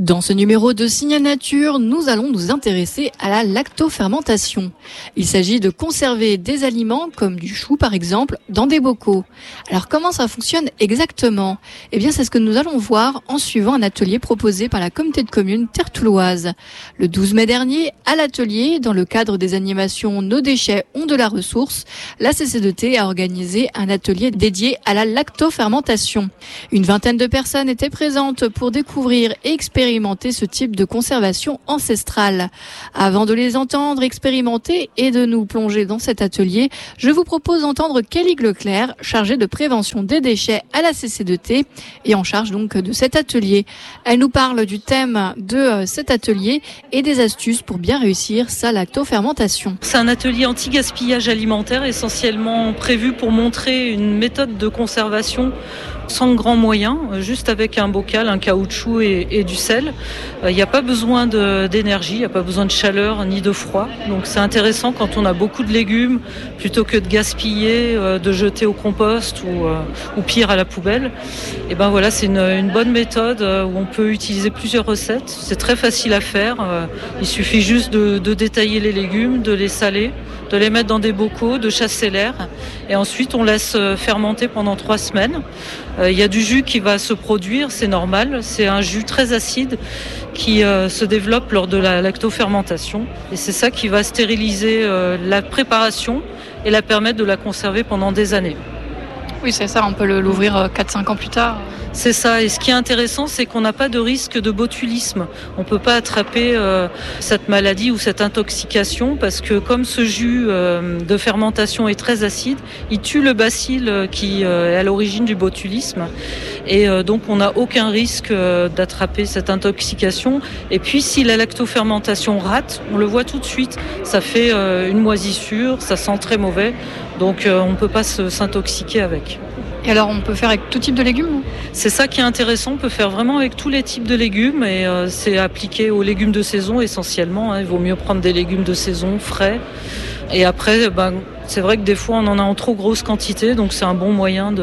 Dans ce numéro de Signal Nature, nous allons nous intéresser à la lactofermentation. Il s'agit de conserver des aliments, comme du chou par exemple, dans des bocaux. Alors comment ça fonctionne exactement ? Eh bien c'est ce que nous allons voir en suivant un atelier proposé par la communauté de communes Terre-Touloise. Le 12 mai dernier, à l'atelier, dans le cadre des animations Nos déchets ont de la ressource, la CCDT a organisé un atelier dédié à la lactofermentation. Une vingtaine de personnes étaient présentes pour découvrir et expérimenter ce type de conservation ancestrale. Avant de les entendre expérimenter et de nous plonger dans cet atelier, je vous propose d'entendre Kelly Leclerc, chargée de prévention des déchets à la CCDT et en charge donc de cet atelier. Elle nous parle du thème de cet atelier et des astuces pour bien réussir sa lactofermentation. C'est un atelier anti-gaspillage alimentaire essentiellement prévu pour montrer une méthode de conservation sans grands moyens, juste avec un bocal, un caoutchouc et du sel. Il n'y a pas besoin d'énergie, il n'y a pas besoin de chaleur ni de froid. Donc c'est intéressant quand on a beaucoup de légumes, plutôt que de gaspiller, de jeter au compost ou pire à la poubelle. Et ben voilà, c'est une bonne méthode où on peut utiliser plusieurs recettes. C'est très facile à faire. Il suffit juste de détailler les légumes, de les saler, de les mettre dans des bocaux, de chasser l'air. Et ensuite, on laisse fermenter pendant 3 semaines. Il y a du jus qui va se produire, c'est normal. C'est un jus très acide qui se développe lors de la lactofermentation. Et c'est ça qui va stériliser la préparation et la permettre de la conserver pendant des années. Oui, c'est ça, on peut l'ouvrir 4-5 ans plus tard. C'est ça, et ce qui est intéressant, c'est qu'on n'a pas de risque de botulisme. On ne peut pas attraper cette maladie ou cette intoxication parce que comme ce jus de fermentation est très acide, il tue le bacille qui est à l'origine du botulisme. Et donc on n'a aucun risque d'attraper cette intoxication. Et puis si la lactofermentation rate, on le voit tout de suite, ça fait une moisissure, ça sent très mauvais, donc on ne peut pas s'intoxiquer avec. Et alors on peut faire avec tout type de légumes ? C'est ça qui est intéressant, on peut faire vraiment avec tous les types de légumes et c'est appliqué aux légumes de saison essentiellement. Il vaut mieux prendre des légumes de saison frais. Et après, c'est vrai que des fois on en a en trop grosse quantité, donc c'est un bon moyen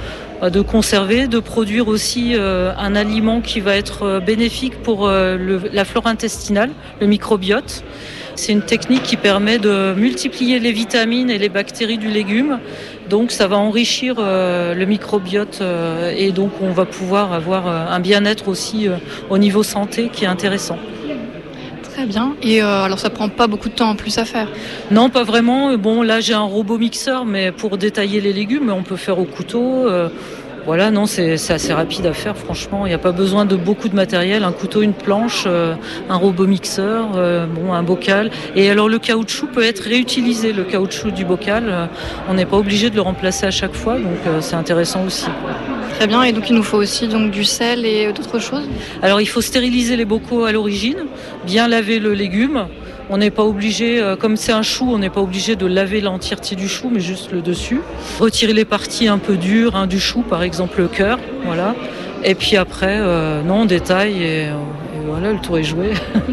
de conserver, de produire aussi un aliment qui va être bénéfique pour la flore intestinale, le microbiote. C'est une technique qui permet de multiplier les vitamines et les bactéries du légume. Donc ça va enrichir le microbiote et donc on va pouvoir avoir un bien-être aussi au niveau santé qui est intéressant. Très bien. Et alors ça prend pas beaucoup de temps en plus à faire ? Non, pas vraiment. Bon, là j'ai un robot mixeur, mais pour détailler les légumes, on peut faire au couteau. Voilà, non, c'est assez rapide à faire, franchement. Il n'y a pas besoin de beaucoup de matériel. Un couteau, une planche, un robot mixeur, un bocal. Et alors, le caoutchouc peut être réutilisé, le caoutchouc du bocal. On n'est pas obligé de le remplacer à chaque fois, donc c'est intéressant aussi. Très bien, et donc il nous faut aussi donc, du sel et d'autres choses ? Alors, il faut stériliser les bocaux à l'origine, bien laver le légume. On n'est pas obligé, comme c'est un chou, on n'est pas obligé de laver l'entièreté du chou, mais juste le dessus. Retirer les parties un peu dures du chou, par exemple le cœur, voilà. Et puis après, on détaille et voilà, le tour est joué.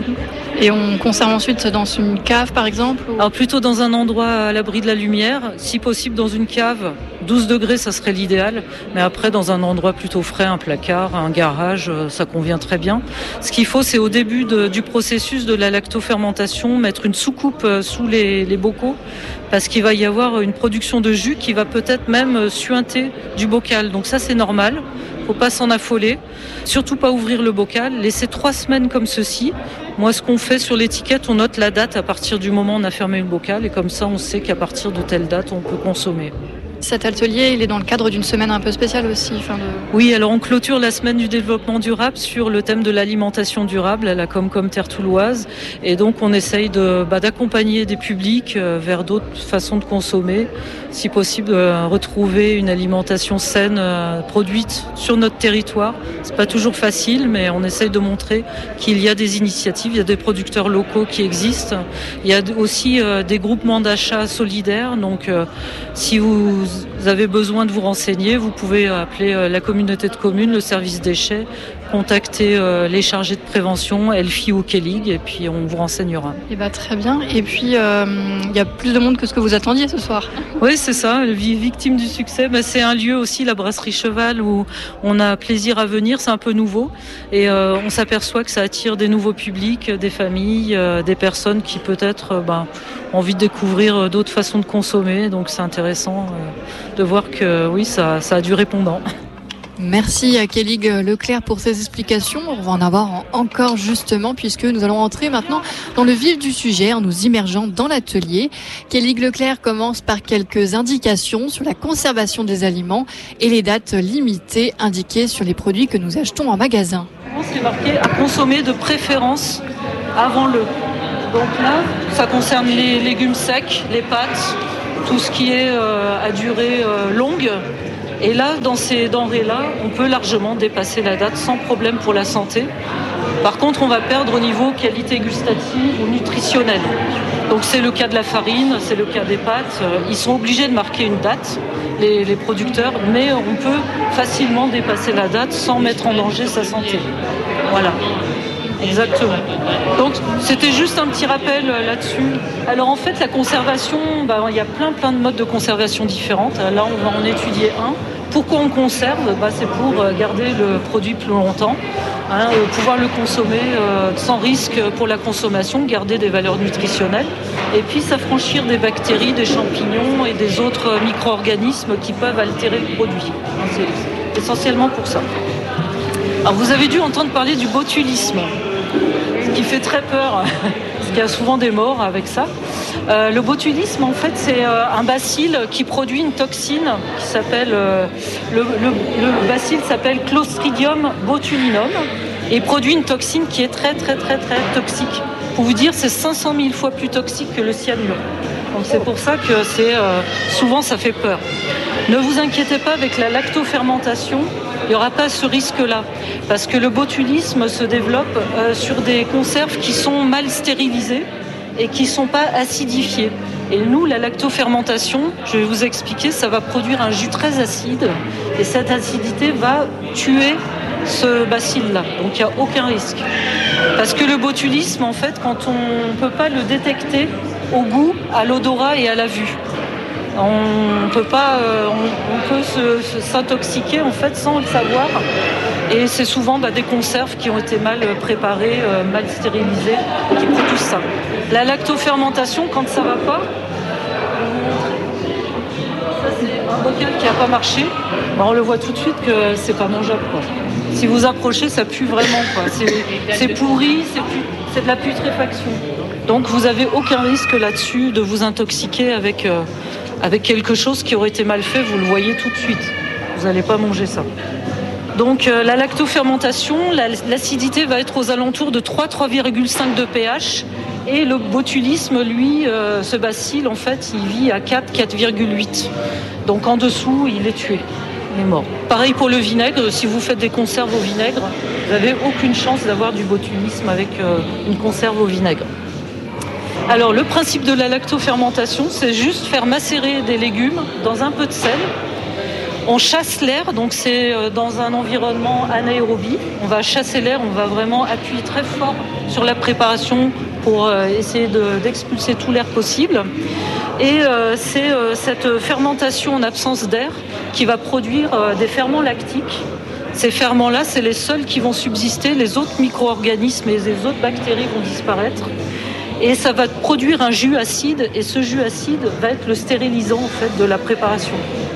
Et on conserve ensuite dans une cave, par exemple ou... Alors plutôt dans un endroit à l'abri de la lumière, si possible dans une cave. 12 degrés, ça serait l'idéal. Mais après, dans un endroit plutôt frais, un placard, un garage, ça convient très bien. Ce qu'il faut, c'est au début du processus de la lactofermentation, mettre une soucoupe sous les bocaux, parce qu'il va y avoir une production de jus qui va peut-être même suinter du bocal. Donc ça, c'est normal. Faut pas s'en affoler. Surtout pas ouvrir le bocal. Laisser 3 semaines comme ceci. Moi, ce qu'on fait sur l'étiquette, on note la date à partir du moment où on a fermé le bocal. Et comme ça, on sait qu'à partir de telle date, on peut consommer. Cet atelier, il est dans le cadre d'une semaine un peu spéciale aussi. Oui, alors on clôture la semaine du développement durable sur le thème de l'alimentation durable à la Comcom Terre-Touloise. Et donc on essaye d'accompagner des publics vers d'autres façons de consommer. Si possible, retrouver une alimentation saine produite sur notre territoire. C'est pas toujours facile, mais on essaye de montrer qu'il y a des initiatives, il y a des producteurs locaux qui existent. Il y a aussi des groupements d'achat solidaires. Donc si vous avez besoin de vous renseigner, vous pouvez appeler la communauté de communes, le service déchets, contacter les chargés de prévention, Elfi ou Kellig, et puis on vous renseignera. Très bien. Et puis, il y a plus de monde que ce que vous attendiez ce soir. Oui, c'est ça, victime du succès. C'est un lieu aussi, la Brasserie Cheval, où on a plaisir à venir, c'est un peu nouveau. Et on s'aperçoit que ça attire des nouveaux publics, des familles, des personnes qui peut-être ont envie de découvrir d'autres façons de consommer. Donc c'est intéressant de voir que oui, ça a du répondant. Merci à Kellig Leclerc pour ces explications. On va en avoir encore justement puisque nous allons entrer maintenant dans le vif du sujet en nous immergeant dans l'atelier. Kellig Leclerc commence par quelques indications sur la conservation des aliments et les dates limitées indiquées sur les produits que nous achetons en magasin. C'est marqué à consommer de préférence avant le. Donc là, ça concerne les légumes secs, les pâtes, tout ce qui est à durée longue. Et là, dans ces denrées-là, on peut largement dépasser la date sans problème pour la santé. Par contre, on va perdre au niveau qualité gustative ou nutritionnelle. Donc c'est le cas de la farine, c'est le cas des pâtes. Ils sont obligés de marquer une date, les producteurs, mais on peut facilement dépasser la date sans mettre en danger sa santé. Voilà. Exactement. Donc c'était juste un petit rappel là-dessus. Alors en fait la conservation, il y a plein de modes de conservation différentes. Là on va en étudier un. Pourquoi on conserve ? C'est pour garder le produit plus longtemps, pouvoir le consommer sans risque pour la consommation, garder des valeurs nutritionnelles et puis s'affranchir des bactéries, des champignons et des autres micro-organismes qui peuvent altérer le produit. C'est essentiellement pour ça. Alors vous avez dû entendre parler du botulisme, ce qui fait très peur, parce qu'il y a souvent des morts avec ça. Le botulisme, en fait, c'est un bacille qui produit une toxine qui s'appelle... le bacille s'appelle Clostridium botulinum et produit une toxine qui est très toxique. Pour vous dire, c'est 500 000 fois plus toxique que le cyanure. Donc c'est pour ça que souvent ça fait peur. Ne vous inquiétez pas, avec la lactofermentation, il n'y aura pas ce risque-là. Parce que le botulisme se développe sur des conserves qui sont mal stérilisées et qui ne sont pas acidifiées. Et nous, la lactofermentation, je vais vous expliquer, ça va produire un jus très acide. Et cette acidité va tuer ce bacille-là. Donc il n'y a aucun risque. Parce que le botulisme, en fait, quand on ne peut pas le détecter au goût, à l'odorat et à la vue. On peut s'intoxiquer en fait sans le savoir. Et c'est souvent des conserves qui ont été mal préparées, mal stérilisées, qui produisent ça. La lactofermentation, quand ça va pas, ça c'est un bocal qui n'a pas marché, on le voit tout de suite que c'est pas mangeable, quoi. Si vous approchez, ça pue vraiment, quoi. C'est pourri, c'est de la putréfaction. Donc vous n'avez aucun risque là-dessus de vous intoxiquer avec quelque chose qui aurait été mal fait, vous le voyez tout de suite. Vous n'allez pas manger ça. Donc la lactofermentation, l'acidité va être aux alentours de 3,5 de pH. Et le botulisme, lui, ce bacille, en fait, il vit à 4,8. Donc en dessous, il est tué. Il est mort. Pareil pour le vinaigre. Si vous faites des conserves au vinaigre, vous n'avez aucune chance d'avoir du botulisme avec une conserve au vinaigre. Alors le principe de la lactofermentation, c'est juste faire macérer des légumes dans un peu de sel. On chasse l'air, donc c'est dans un environnement anaérobie. On va chasser l'air, on va vraiment appuyer très fort sur la préparation pour essayer d'expulser tout l'air possible. Et c'est cette fermentation en absence d'air qui va produire des ferments lactiques. Ces ferments-là, c'est les seuls qui vont subsister. Les autres micro-organismes et les autres bactéries vont disparaître. Et ça va produire un jus acide. Et ce jus acide va être le stérilisant en fait, de la préparation.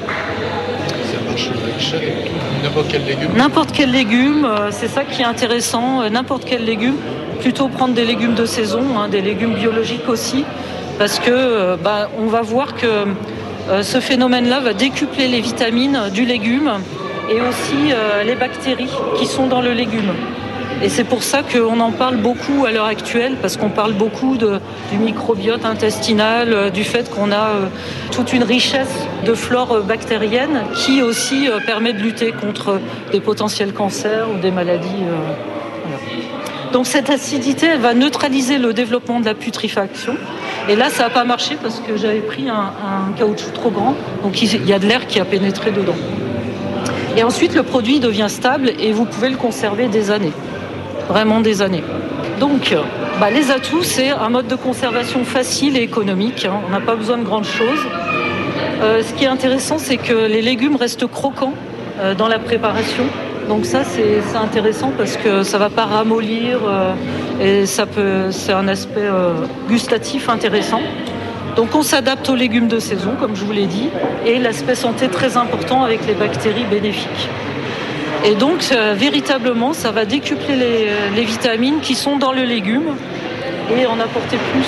Ça marche avec n'importe quel légume. N'importe quel légume, c'est ça qui est intéressant. N'importe quel légume. Plutôt prendre des légumes de saison, des légumes biologiques aussi. Parce que on va voir que ce phénomène-là va décupler les vitamines du légume et aussi les bactéries qui sont dans le légume. Et c'est pour ça qu'on en parle beaucoup à l'heure actuelle, parce qu'on parle beaucoup du microbiote intestinal, du fait qu'on a toute une richesse de flore bactérienne qui aussi permet de lutter contre des potentiels cancers ou des maladies. Voilà. Donc cette acidité, elle va neutraliser le développement de la putréfaction. Et là, ça n'a pas marché parce que j'avais pris un caoutchouc trop grand, donc il y a de l'air qui a pénétré dedans. Et ensuite, le produit devient stable et vous pouvez le conserver des années. Vraiment des années. Donc, les atouts, c'est un mode de conservation facile et économique. On n'a pas besoin de grandes choses. Ce qui est intéressant, c'est que les légumes restent croquants dans la préparation. Donc ça, c'est intéressant parce que ça ne va pas ramollir et c'est un aspect gustatif intéressant. Donc on s'adapte aux légumes de saison, comme je vous l'ai dit, et l'aspect santé très important avec les bactéries bénéfiques. Et donc véritablement, ça va décupler les vitamines qui sont dans le légume et en apporter plus.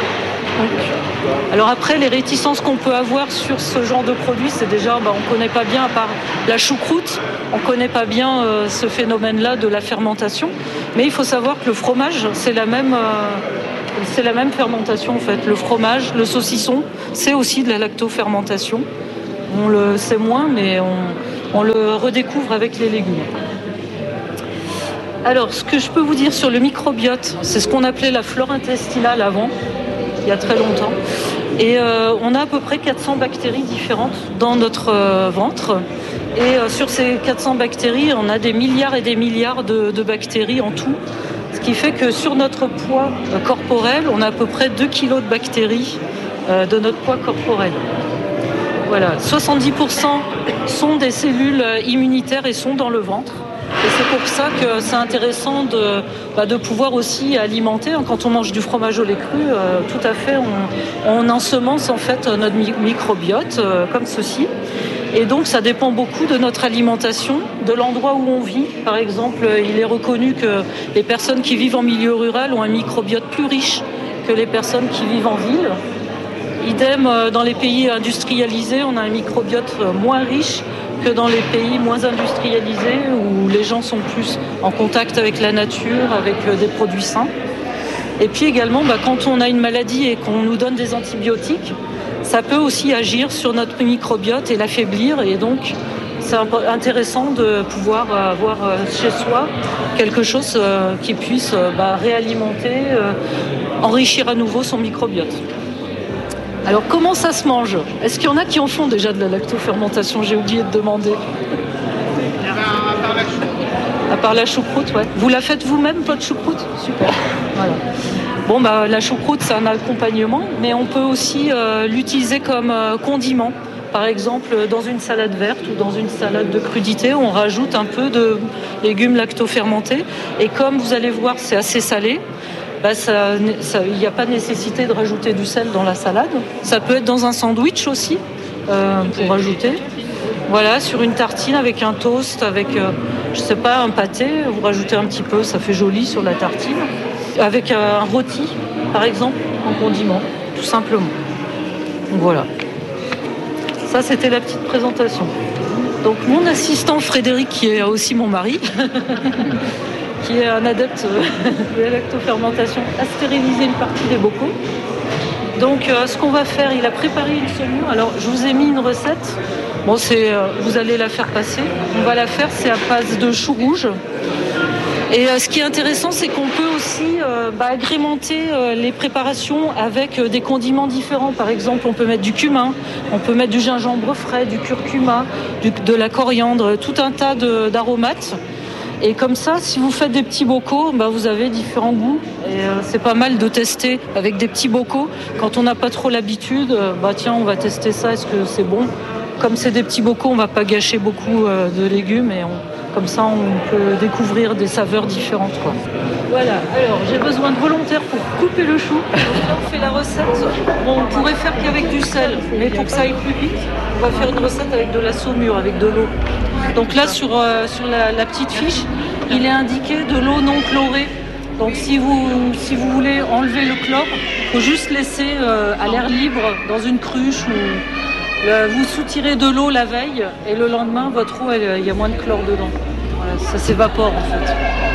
Alors après, les réticences qu'on peut avoir sur ce genre de produit, c'est déjà, on ne connaît pas bien, à part la choucroute, on ne connaît pas bien ce phénomène-là de la fermentation. Mais il faut savoir que le fromage, c'est la même fermentation en fait. Le fromage, le saucisson, c'est aussi de la lactofermentation. On le sait moins, mais on le redécouvre avec les légumes. Alors, ce que je peux vous dire sur le microbiote, c'est ce qu'on appelait la flore intestinale avant, il y a très longtemps. Et on a à peu près 400 bactéries différentes dans notre ventre. Et sur ces 400 bactéries, on a des milliards et des milliards de bactéries en tout. Ce qui fait que sur notre poids corporel, on a à peu près 2 kilos de bactéries de notre poids corporel. Voilà, 70% sont des cellules immunitaires et sont dans le ventre. Et c'est pour ça que c'est intéressant de pouvoir aussi alimenter. Quand on mange du fromage au lait cru, tout à fait, on ensemence en fait notre microbiote comme ceci. Et donc ça dépend beaucoup de notre alimentation, de l'endroit où on vit. Par exemple, il est reconnu que les personnes qui vivent en milieu rural ont un microbiote plus riche que les personnes qui vivent en ville. Idem, dans les pays industrialisés, on a un microbiote moins riche que dans les pays moins industrialisés où les gens sont plus en contact avec la nature, avec des produits sains. Et puis également, quand on a une maladie et qu'on nous donne des antibiotiques, ça peut aussi agir sur notre microbiote et l'affaiblir. Et donc, c'est intéressant de pouvoir avoir chez soi quelque chose qui puisse réalimenter, enrichir à nouveau son microbiote. Alors, comment ça se mange ? Est-ce qu'il y en a qui en font déjà de la lactofermentation ? J'ai oublié de demander. À part la choucroute, ouais. Vous la faites vous-même, votre choucroute ? Super. Voilà. La choucroute, c'est un accompagnement, mais on peut aussi l'utiliser comme condiment. Par exemple, dans une salade verte ou dans une salade de crudité, on rajoute un peu de légumes lactofermentés. Et comme vous allez voir, c'est assez salé. Il n'y a pas nécessité de rajouter du sel dans la salade. Ça peut être dans un sandwich aussi, pour rajouter. Voilà, sur une tartine avec un toast, avec, un pâté, vous rajoutez un petit peu, ça fait joli sur la tartine. Avec un rôti, par exemple, en condiment, tout simplement. Donc voilà. Ça, c'était la petite présentation. Donc mon assistant Frédéric, qui est aussi mon mari, qui est un adepte de la lactofermentation, a stérilisé une partie des bocaux. Donc ce qu'on va faire, il a préparé une saumure. Alors je vous ai mis une recette. Vous allez la faire passer. On va la faire, c'est à base de chou rouge. Et ce qui est intéressant, c'est qu'on peut aussi agrémenter les préparations avec des condiments différents. Par exemple, on peut mettre du cumin, on peut mettre du gingembre frais, du curcuma, de la coriandre, tout un tas d'aromates. Et comme ça, si vous faites des petits bocaux, vous avez différents goûts. Et c'est pas mal de tester avec des petits bocaux. Quand on n'a pas trop l'habitude, on va tester ça, est-ce que c'est bon ? Comme c'est des petits bocaux, on va pas gâcher beaucoup de légumes et comme ça, on peut découvrir des saveurs différentes, quoi. Voilà, alors j'ai besoin de volontaires pour couper le chou. Donc là, on fait la recette. On pourrait faire qu'avec du sel, mais pour que ça aille plus vite, on va faire une recette avec de la saumure, avec de l'eau. Donc là, sur la petite fiche, il est indiqué de l'eau non chlorée. Donc si vous voulez enlever le chlore, il faut juste laisser à l'air libre dans une cruche ou... Vous soutirez de l'eau la veille et le lendemain, votre eau, il y a moins de chlore dedans. Voilà, ça s'évapore en fait.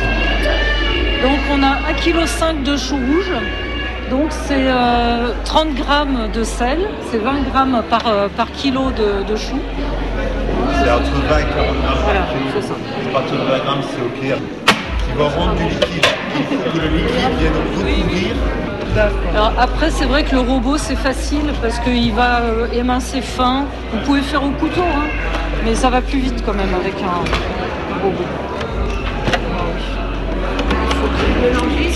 Donc on a 1,5 kg de chou rouge. Donc c'est 30 grammes de sel, c'est 20 grammes par kilo de chou. C'est entre 20 et 40 grammes. Voilà, c'est ça. À partir de 20 grammes, c'est OK. Qui va rendre du liquide. Il faut que le liquide vienne recouvrir Alors après, c'est vrai que le robot, c'est facile parce qu'il va émincer fin. Vous pouvez faire au couteau, hein, mais ça va plus vite quand même avec un robot. Il faut mélanger.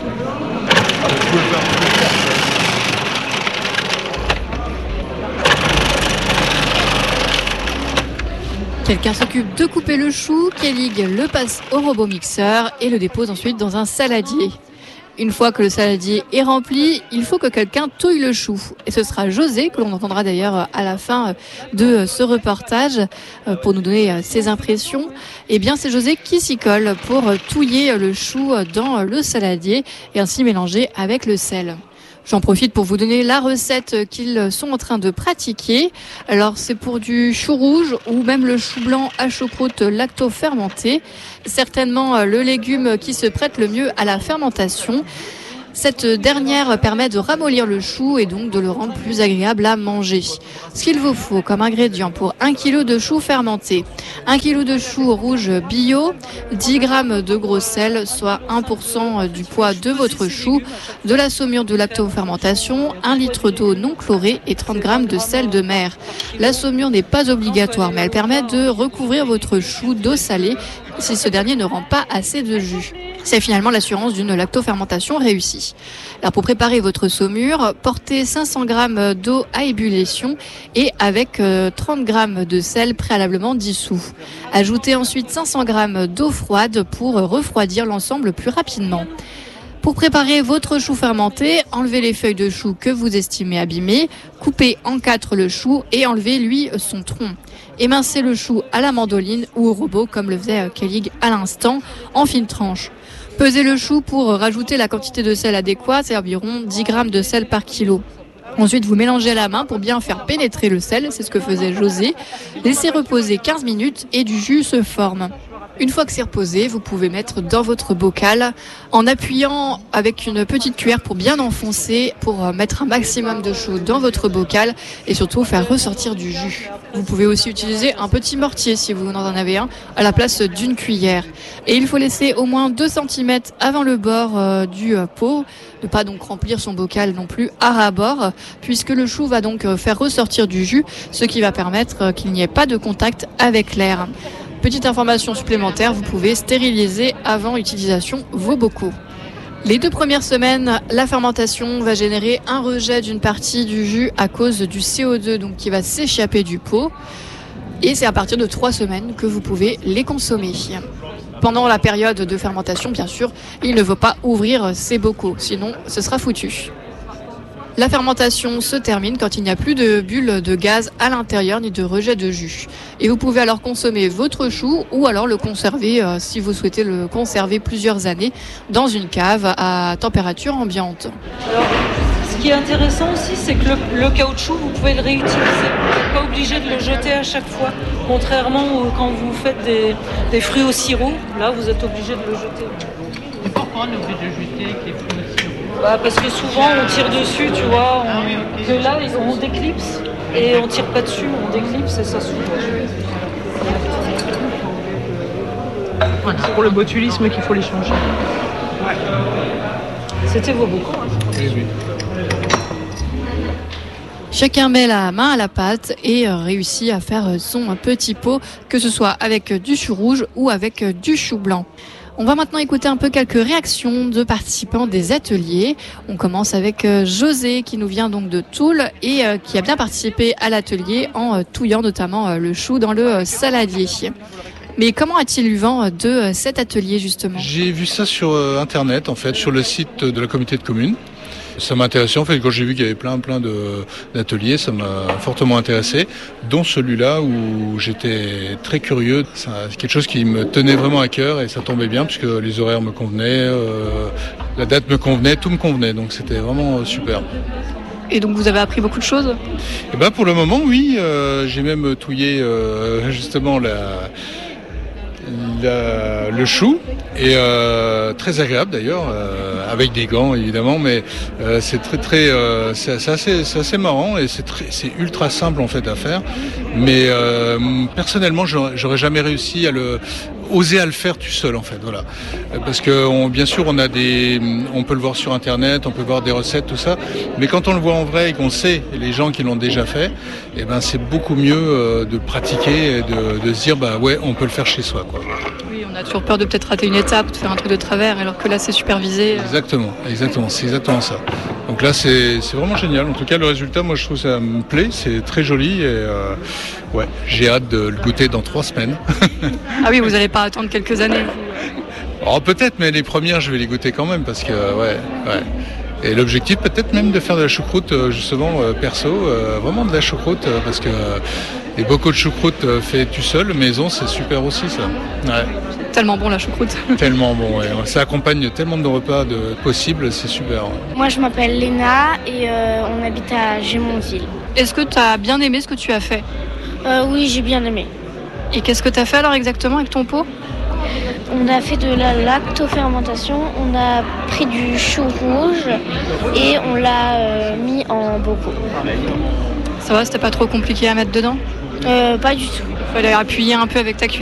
Quelqu'un s'occupe de couper le chou, Kellig le passe au robot mixeur et le dépose ensuite dans un saladier. Une fois que le saladier est rempli, il faut que quelqu'un touille le chou. Et ce sera José, que l'on entendra d'ailleurs à la fin de ce reportage, pour nous donner ses impressions. Eh bien, c'est José qui s'y colle pour touiller le chou dans le saladier et ainsi mélanger avec le sel. J'en profite pour vous donner la recette qu'ils sont en train de pratiquer. Alors, c'est pour du chou rouge ou même le chou blanc à choucroute lacto-fermenté. Certainement le légume qui se prête le mieux à la fermentation. Cette dernière permet de ramollir le chou et donc de le rendre plus agréable à manger. Ce qu'il vous faut comme ingrédient pour 1 kg de chou fermenté: 1 kg de chou rouge bio, 10 g de gros sel, soit 1% du poids de votre chou, de la saumure de lactofermentation, 1 litre d'eau non chlorée et 30 g de sel de mer. La saumure n'est pas obligatoire, mais elle permet de recouvrir votre chou d'eau salée si ce dernier ne rend pas assez de jus. C'est finalement l'assurance d'une lactofermentation réussie. Alors pour préparer votre saumure, portez 500 g d'eau à ébullition et avec 30 g de sel préalablement dissous. Ajoutez ensuite 500 g d'eau froide pour refroidir l'ensemble plus rapidement. Pour préparer votre chou fermenté, enlevez les feuilles de chou que vous estimez abîmées, coupez en 4 le chou et enlevez-lui son tronc. Émincez le chou à la mandoline ou au robot comme le faisait Kellig à l'instant, en fines tranches. Pesez le chou pour rajouter la quantité de sel adéquate, c'est environ 10 g de sel par kilo. Ensuite, vous mélangez à la main pour bien faire pénétrer le sel, c'est ce que faisait José. Laissez reposer 15 minutes et du jus se forme. Une fois que c'est reposé, vous pouvez mettre dans votre bocal en appuyant avec une petite cuillère pour bien enfoncer, pour mettre un maximum de chou dans votre bocal et surtout faire ressortir du jus. Vous pouvez aussi utiliser un petit mortier si vous en avez un à la place d'une cuillère. Et il faut laisser au moins 2 cm avant le bord du pot, ne pas donc remplir son bocal non plus à ras-bord, puisque le chou va donc faire ressortir du jus, ce qui va permettre qu'il n'y ait pas de contact avec l'air. Petite information supplémentaire, vous pouvez stériliser avant utilisation vos bocaux. Les 2 premières semaines, la fermentation va générer un rejet d'une partie du jus à cause du CO2 donc qui va s'échapper du pot. Et c'est à partir de 3 semaines que vous pouvez les consommer. Pendant la période de fermentation, bien sûr, il ne faut pas ouvrir ces bocaux, sinon ce sera foutu. La fermentation se termine quand il n'y a plus de bulles de gaz à l'intérieur ni de rejet de jus. Et vous pouvez alors consommer votre chou ou alors le conserver si vous souhaitez le conserver plusieurs années dans une cave à température ambiante. Alors, ce qui est intéressant aussi, c'est que le caoutchouc, vous pouvez le réutiliser. Vous n'êtes pas obligé de le jeter à chaque fois. Contrairement quand vous faites des fruits au sirop, là vous êtes obligé de le jeter. Et pourquoi on est obligé de jeter avec les fruits au sirop ? Parce que souvent on tire dessus, tu vois, que là on déclipse et on tire pas dessus, on déclipse et ça s'ouvre. Voilà. C'est pour le botulisme qu'il faut les changer. Ouais. C'était vos bocaux. Oui. Chacun met la main à la pâte et réussit à faire son petit pot, que ce soit avec du chou rouge ou avec du chou blanc. On va maintenant écouter un peu quelques réactions de participants des ateliers. On commence avec José qui nous vient donc de Toul et qui a bien participé à l'atelier en touillant notamment le chou dans le saladier. Mais comment a-t-il eu vent de cet atelier justement ? J'ai vu ça sur internet en fait, sur le site de la communauté de communes. Ça m'a intéressé en fait quand j'ai vu qu'il y avait plein d'ateliers, ça m'a fortement intéressé, dont celui-là où j'étais très curieux. C'est quelque chose qui me tenait vraiment à cœur et ça tombait bien puisque les horaires me convenaient, la date me convenait, tout me convenait, donc c'était vraiment super. Et donc vous avez appris beaucoup de choses ? Et ben pour le moment oui, j'ai même touillé justement le chou et très agréable d'ailleurs avec des gants évidemment, mais c'est c'est assez marrant et c'est ultra simple en fait à faire, mais personnellement j'aurais jamais réussi oser à le faire tout seul en fait, voilà. Parce que bien sûr on peut le voir sur internet, on peut voir des recettes, tout ça, mais quand on le voit en vrai et qu'on sait les gens qui l'ont déjà fait, eh ben c'est beaucoup mieux de pratiquer et de se dire bah ouais on peut le faire chez soi quoi. Oui, on a toujours peur de peut-être rater une étape, de faire un truc de travers, alors que là c'est supervisé. Exactement, c'est exactement ça. Donc là c'est vraiment génial. En tout cas le résultat, moi je trouve ça me plaît, c'est très joli et ouais, j'ai hâte de le goûter dans 3 semaines. Ah oui, vous n'allez pas attendre quelques années. Oh, peut-être, mais les premières, je vais les goûter quand même parce que, ouais. Et l'objectif, peut-être même de faire de la choucroute, justement, perso, vraiment de la choucroute, parce que les bocaux de choucroute fait tout seul, maison, c'est super aussi, ça. Ouais. Tellement bon la choucroute. Tellement bon, ouais. Ça accompagne tellement de repas possibles, c'est super. Ouais. Moi, je m'appelle Léna et on habite à Gémontville. Est-ce que tu as bien aimé ce que tu as fait ? Oui, j'ai bien aimé. Et qu'est-ce que tu as fait alors exactement avec ton pot ? On a fait de la lactofermentation, on a pris du chou rouge et on l'a mis en bocaux. Ça va, c'était pas trop compliqué à mettre dedans ? Pas du tout. Il fallait appuyer un peu avec ta cuillère ?